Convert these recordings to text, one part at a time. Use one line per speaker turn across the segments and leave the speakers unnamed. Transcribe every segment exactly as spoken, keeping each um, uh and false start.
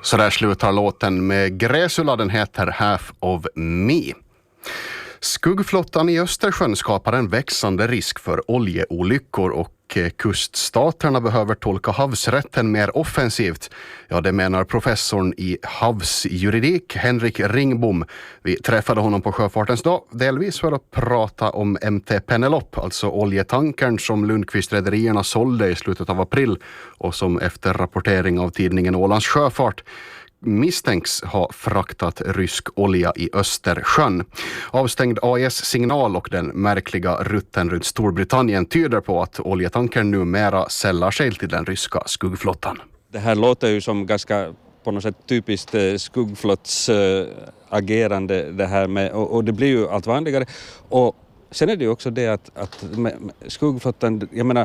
Så där slutar låten med Gräsula, den heter Half of Me. Skuggflottan i Östersjön skapar en växande risk för oljeolyckor och kuststaterna behöver tolka havsrätten mer offensivt. Ja, det menar professorn i havsjuridik Henrik Ringbom. Vi träffade honom på Sjöfartens dag, delvis för att prata om M T Penelope, alltså oljetankern som Lundqvist-rederierna sålde i slutet av april och som efter rapportering av tidningen Ålands Sjöfart misstänks ha fraktat rysk olja i Östersjön. Avstängd A I S-signal och den märkliga rutten runt Storbritannien tyder på att oljetankern numera sällar sig till den ryska skuggflottan.
Det här låter ju som ganska på något sätt typiskt skuggflotts agerande det här med, och, och det blir ju allt vanligare. Och sen är det ju också det att, att skuggflottan, jag menar,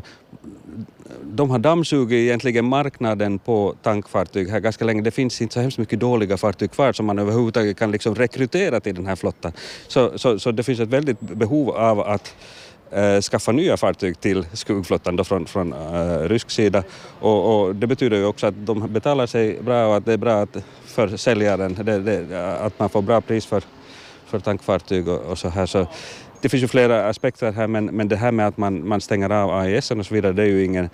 de har dammsugit egentligen marknaden på tankfartyg här ganska länge. Det finns inte så hemskt mycket dåliga fartyg kvar som man överhuvudtaget kan liksom rekrytera till den här flottan. Så, så, så det finns ett väldigt behov av att äh, skaffa nya fartyg till skuggflottan då från, från äh, rysk sida. Och, och det betyder ju också att de betalar sig bra och att det är bra att för säljaren, det, det, att man får bra pris för, för tankfartyg och, och så här. Så det finns ju flera aspekter här, men, men det här med att man, man stänger av A I S och så vidare, det är ju ingen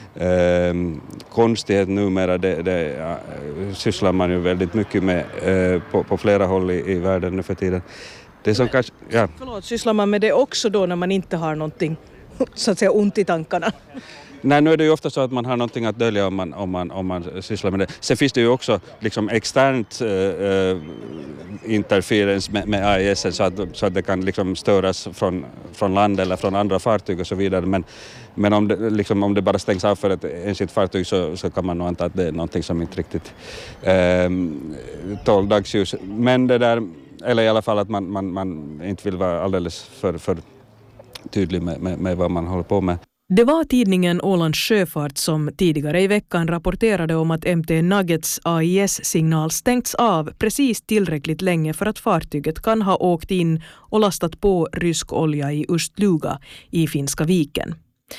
eh, konstighet numera. Det, det ja, sysslar man ju väldigt mycket med eh, på, på flera håll i, i världen nu för tiden. Det som kanske, ja.
Förlåt, sysslar man med det också då när man inte har någonting så att säga ont i tankarna?
Nej, nu är det ju ofta så att man har någonting att dölja om man, om man, om man sysslar med det. Sen finns det ju också liksom externt uh, interference med, med A I S så att, så att det kan liksom störas från, från land eller från andra fartyg och så vidare. Men, men om, det, liksom, om det bara stängs av för ett enskilt fartyg så, så kan man nog anta att det är någonting som inte riktigt uh, tål dagsljus. Men det där, eller i alla fall att man, man, man inte vill vara alldeles för, för tydlig med, med, med vad man håller på med.
Det var tidningen Ålands Sjöfart som tidigare i veckan rapporterade om att M T Nuggets A I S-signal stängts av precis tillräckligt länge för att fartyget kan ha åkt in och lastat på rysk olja i Ust-Luga i Finska viken.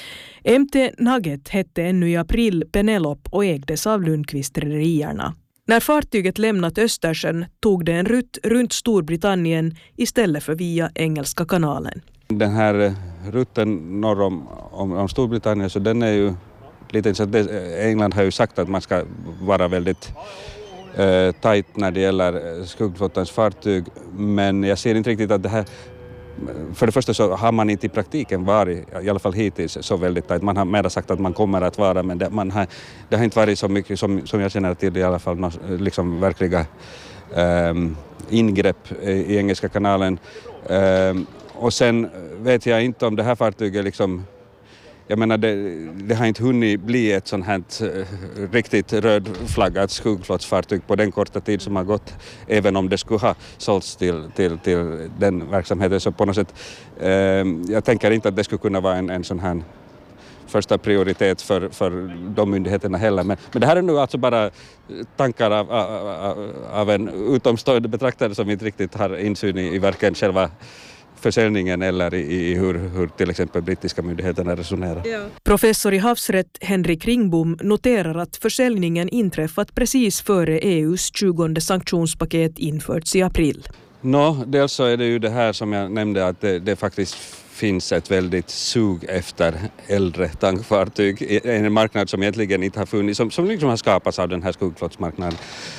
M T Nugget hette ännu i april Penelope och ägdes av Lundqvist-rederierna. När fartyget lämnat Östersjön tog det en rutt runt Storbritannien istället för via Engelska kanalen.
Den här rutten norr om, om, om Storbritannien, så den är ju lite så att det, England har ju sagt att man ska vara väldigt eh, tajt när det gäller skuggflottans fartyg, men jag ser inte riktigt att det här, för det första så har man inte i praktiken varit, i alla fall hittills, så väldigt tajt. Man har mer sagt att man kommer att vara, men det, man har, det har inte varit så mycket som, som jag känner till i alla fall, liksom verkliga eh, ingrepp i Engelska kanalen. Eh, Och sen vet jag inte om det här fartyget liksom, jag menar det, det har inte hunnit bli ett sånt här uh, riktigt rödflaggat skuggflottsfartyg på den korta tid som har gått, även om det skulle ha sålts till, till, till den verksamheten. Så på något sätt, uh, jag tänker inte att det skulle kunna vara en, en sån här första prioritet för, för de myndigheterna heller. Men, men det här är nu alltså bara tankar av, av, av en utomstående betraktare som inte riktigt har insyn i, i varken själva försäljningen eller i, i hur, hur till exempel brittiska myndigheterna resonerar. Ja.
Professor i havsrätt Henrik Ringbom noterar att försäljningen inträffat precis före E U:s tjugonde sanktionspaket införts i april.
Nå, dels så är det ju det här som jag nämnde, att det, det faktiskt finns ett väldigt sug efter äldre tankfartyg. En marknad som egentligen inte har funnits, som, som liksom har skapats av den här skuggflottsmarknaden.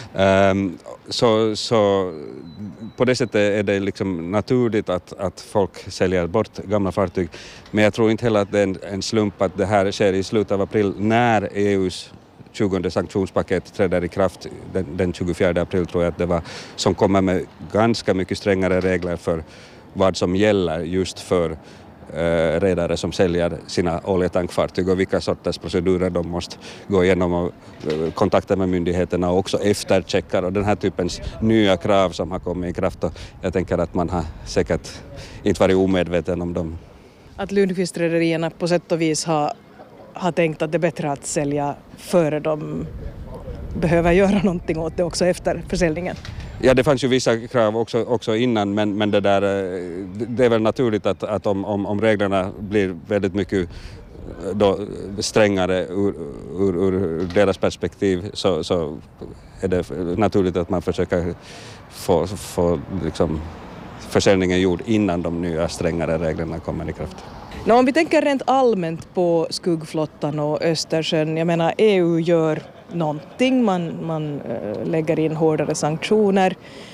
Um, så, så på det sättet är det liksom naturligt att, att folk säljer bort gamla fartyg. Men jag tror inte heller att det är en, en slump att det här sker i slutet av april när E U:s tjugonde sanktionspaket träder i kraft den, den tjugofjärde april, tror jag att det var, som kommer med ganska mycket strängare regler för vad som gäller just för eh, redare som säljer sina oljetankfartyg och vilka sorters procedurer de måste gå igenom och eh, kontakta med myndigheterna och också eftercheckar och den här typens nya krav som har kommit i kraft. Och jag tänker att man har säkert inte varit omedveten om dem.
Att Lundqvist-rederierna på sätt och vis har, har tänkt att det är bättre att sälja före de behöver göra någonting åt det också efter försäljningen.
Ja, det fanns ju vissa krav också, också innan, men, men det, där, det är väl naturligt att, att om, om, om reglerna blir väldigt mycket då strängare ur, ur, ur deras perspektiv så, så är det naturligt att man försöker få, få liksom, försäljningen gjord innan de nya strängare reglerna kommer i kraft.
Nå, om vi tänker rent allmänt på skuggflottan och Östersjön, jag menar E U gör någonting, man, man äh, lägger in hårdare sanktioner,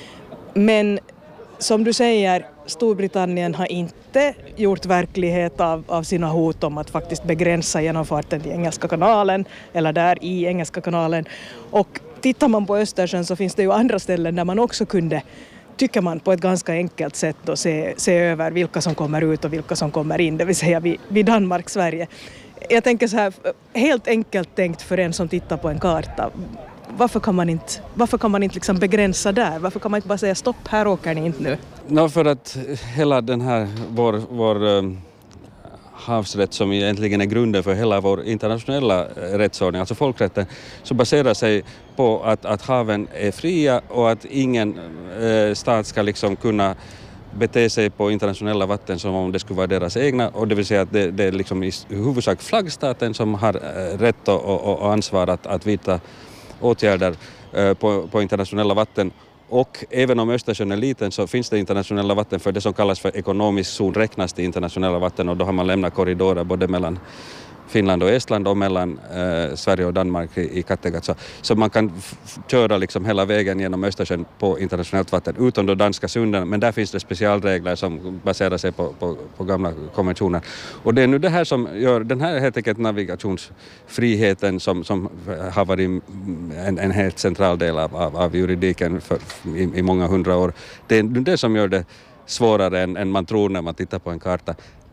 men som du säger, Storbritannien har inte gjort verklighet av, av sina hot om att faktiskt begränsa genomfarten till Engelska kanalen eller där i Engelska kanalen. Och tittar man på Östersjön så finns det ju andra ställen där man också kunde, tycker man, på ett ganska enkelt sätt då se, se över vilka som kommer ut och vilka som kommer in, det vill säga vid, vid Danmark, Sverige. Jag tänker så här, helt enkelt tänkt för en som tittar på en karta. Varför kan man inte, varför kan man inte liksom begränsa där? Varför kan man inte bara säga stopp, här åker ni inte nu?
No, för att hela den här vår, vår um, havsrätt som egentligen är grunden för hela vår internationella rättsordning, alltså folkrätten, så baserar sig på att, att haven är fria och att ingen eh, stat ska liksom kunna bete sig på internationella vatten som om det skulle vara deras egna, och det vill säga att det, det är liksom i huvudsak flaggstaten som har eh, rätt och, och, och ansvar att, att vidta åtgärder eh, på, på internationella vatten. Och även om Östersjön är liten så finns det internationella vatten för det som kallas för ekonomisk zon räknas till internationella vatten, och då har man lämnat korridorer både mellan Finland och Estland och mellan eh, Sverige och Danmark i, i Kattegatt. Så, så man kan f- köra liksom hela vägen genom Östersjön på internationellt vatten, utom då danska sunden, men där finns det specialregler som baserar sig på, på, på gamla konventioner. Och det är nu det här som gör den här helt enkelt navigationsfriheten som, som har varit en, en helt central del av, av, av juridiken för, i, i många hundra år. Det är det som gör det svårare än, än man tror när man tittar på en karta.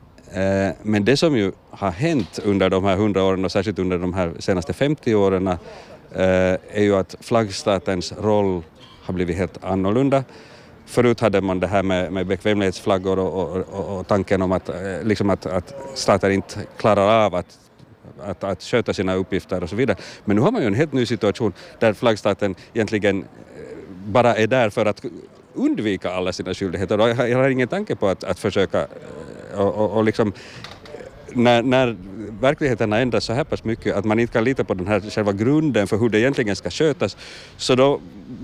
Men det som ju har hänt under de här hundra åren och särskilt under de här senaste femtio åren är ju att flaggstatens roll har blivit helt annorlunda. Förut hade man det här med, med bekvämlighetsflaggor och, och, och, och tanken om att, liksom att, att stater inte klarar av att, att, att sköta sina uppgifter och så vidare. Men nu har man ju en helt ny situation där flaggstaten egentligen bara är där för att undvika alla sina skyldigheter. Och jag har ingen tanke på att, att försöka och, och, och liksom när, när verkligheten har ändrats så här pass mycket att man inte kan lita på den här själva grunden för hur det egentligen ska skötas, så då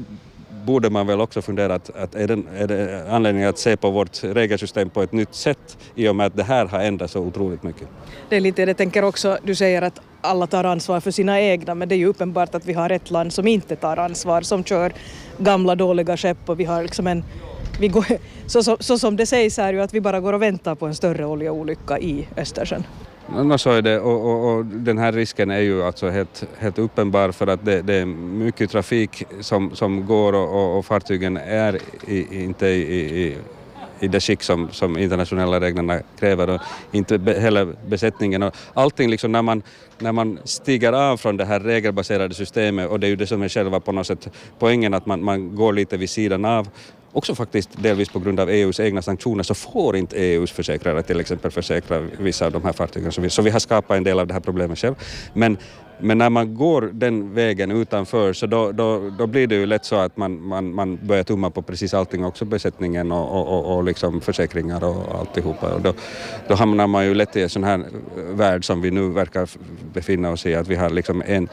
borde man väl också fundera att, att är, det, är det anledning att se på vårt regelsystem på ett nytt sätt i och med att det här har ändrats så otroligt mycket.
Det är lite, jag tänker också, du säger att alla tar ansvar för sina egna, men det är ju uppenbart att vi har ett land som inte tar ansvar, som kör gamla dåliga skepp, och vi har liksom en, vi går, så, så, så som det sägs här ju att vi bara går och väntar på en större oljeolycka i Östersjön.
No, så är det, och, och, och den här risken är ju alltså helt, helt uppenbar för att det, det är mycket trafik som, som går och, och, och fartygen är i, inte i, i, i det skick som, som internationella reglerna kräver, och inte be, heller besättningen. Och allting liksom när man, när man stiger av från det här regelbaserade systemet, och det är ju det som är själva på något sätt poängen, att man, man går lite vid sidan av. Också faktiskt delvis på grund av E U:s egna sanktioner så får inte E U:s försäkrare till exempel försäkra vissa av de här fartygen. Så vi, så vi har skapat en del av det här problemet själv. Men, men när man går den vägen utanför så då, då, då blir det ju lätt så att man, man, man börjar tumma på precis allting, också besättningen och, och, och, och liksom försäkringar och alltihopa. Och då, då hamnar man ju lätt i en sån här värld som vi nu verkar befinna oss i, att vi har liksom en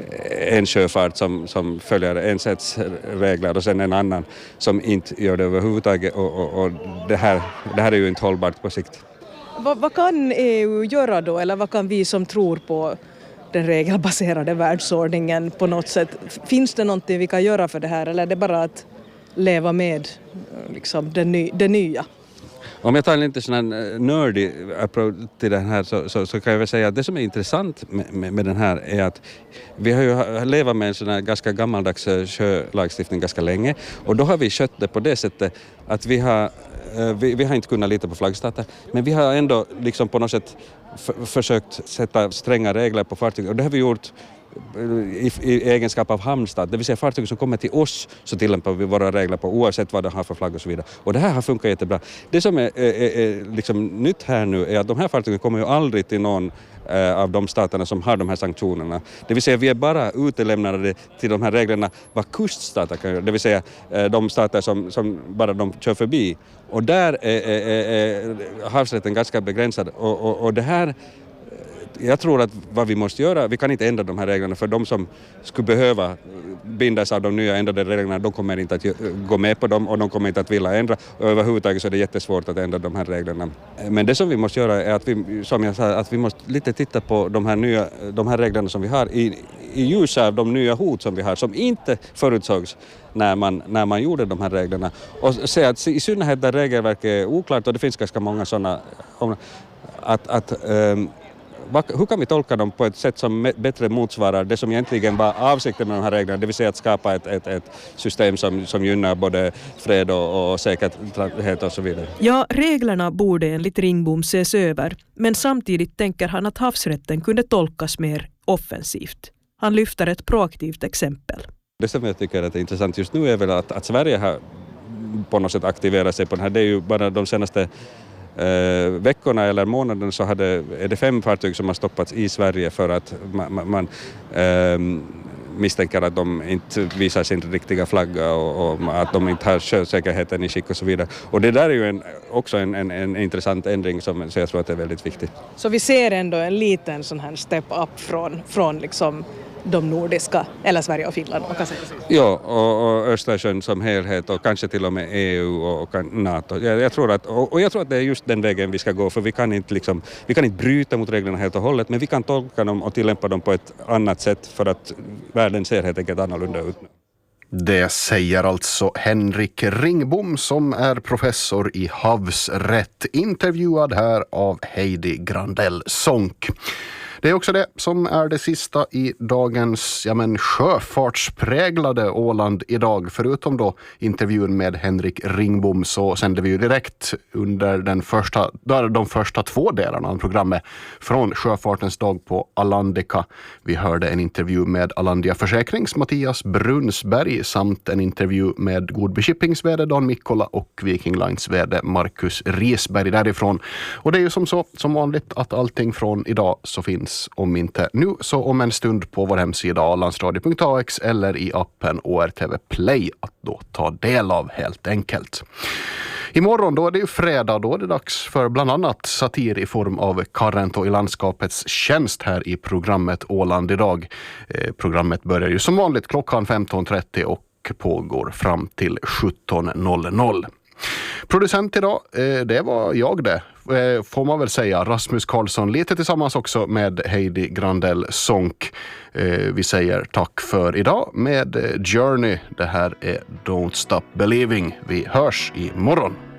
en sjöfart som, som följer en sätts regler och sen en annan som inte gör det överhuvudtaget, och, och, och det, här, det här är ju inte hållbart på sikt.
Vad, vad kan E U göra då, eller vad kan vi som tror på den regelbaserade världsordningen på något sätt, finns det någonting vi kan göra för det här, eller är det bara att leva med liksom, det, ny, det nya?
Om jag tar en lite sån här nördig approach till den här så, så, så kan jag väl säga att det som är intressant med, med, med den här är att vi har ju levat med en sån här ganska gammaldags sjölagstiftning ganska länge, och då har vi skött det på det sättet att vi har, vi, vi har inte kunnat lita på flaggstater, men vi har ändå liksom på något sätt för, försökt sätta stränga regler på fartyg, och det har vi gjort I, i egenskap av hamnstad, det vill säga fartyg som kommer till oss så tillämpar vi våra regler på oavsett vad de har för flagg och så vidare. Och det här har funkat jättebra. Det som är, är, är liksom nytt här nu är att de här fartygen kommer ju aldrig till någon eh, av de staterna som har de här sanktionerna. Det vill säga vi är bara utelämnade till de här reglerna vad kuststater kan göra, det vill säga eh, de stater som, som bara de kör förbi. Och där är, är, är, är havsrätten ganska begränsad, och, och, och det här jag tror att vad vi måste göra, vi kan inte ändra de här reglerna, för de som skulle behöva bindas av de nya ändrade reglerna, de kommer inte att gå med på dem och de kommer inte att vilja ändra. Och överhuvudtaget så är det jättesvårt att ändra de här reglerna. Men det som vi måste göra är att vi, som jag sa, att vi måste lite titta på de här, nya, de här reglerna som vi har i, i ljus av de nya hot som vi har, som inte förutsågs när man, när man gjorde de här reglerna. Och se att i synnerhet där regelverket är oklart, och det finns ganska många sådana, att, att um, hur kan vi tolka dem på ett sätt som bättre motsvarar det som egentligen var avsikten med de här reglerna, det vill säga att skapa ett, ett, ett system som, som gynnar både fred och, och säkerhet och så vidare.
Ja, reglerna borde enligt Ringbom ses över, men samtidigt tänker han att havsrätten kunde tolkas mer offensivt. Han lyfter ett proaktivt exempel.
Det som jag tycker är intressant just nu är väl att, att Sverige har på något sätt aktiverat sig på den här. Det är ju bara de senaste eh, veckorna eller månaden så hade, är det fem fartyg som har stoppats i Sverige för att man, man eh, misstänker att de inte visar sin riktiga flagga och, och att de inte har sjösäkerheten i skick och så vidare. Och det där är ju en, också en, en, en intressant ändring som så jag tror att det är väldigt viktigt.
Så vi ser ändå en liten sån här step up från, från liksom de nordiska, eller Sverige och Finland. Man kan säga så.
Ja, och, och Östersjön som helhet och kanske till och med E U och, och NATO. Jag, jag tror att, och, och jag tror att det är just den vägen vi ska gå, för vi kan inte, liksom, vi kan inte bryta mot reglerna helt och hållet, men vi kan tolka dem och tillämpa dem på ett annat sätt för att världen ser helt enkelt annorlunda ut nu.
Det säger alltså Henrik Ringbom som är professor i havsrätt, intervjuad här av Heidi Grandell Sonck. Det är också det som är det sista i dagens ja men, sjöfartspräglade Åland idag. Förutom då intervjun med Henrik Ringbom så sänder vi ju direkt under den första, de första två delarna av programmet från Sjöfartens dag på Alandica. Vi hörde en intervju med Alandia Försäkrings Mattias Brunsberg samt en intervju med Godby Shippings vd Dan Mikkola och Viking Lines vd Marcus Risberg därifrån. Och det är ju som så, som vanligt att allting från idag så finns om inte nu så om en stund på vår hemsida ålandsradio punkt a x eller i appen O R T V Play att då ta del av helt enkelt. Imorgon då är det ju fredag, då är det dags för bland annat satir i form av Karento i landskapets tjänst här i programmet Åland idag. Eh, programmet börjar ju som vanligt klockan femton trettio och pågår fram till sjutton noll noll. Producent idag, eh, det var jag det. Eh, får man väl säga, Rasmus Karlsson, lite tillsammans också med Heidi Grandell Sonck. Eh, vi säger tack för idag med Journey. Det här är Don't Stop Believing. Vi hörs imorgon.